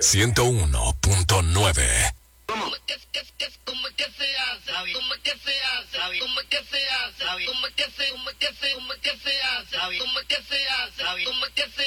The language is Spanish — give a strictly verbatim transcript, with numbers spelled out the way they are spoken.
ciento uno punto nueve. ¿Cómo? ¿Cómo es que se hace? ¿Cómo es que se hace? ¿Cómo es que se hace? ¿Cómo es que se hace? ¿Cómo es que se hace? ¿Cómo es que se hace? ¿Cómo es que se hace? ¿Cómo es que se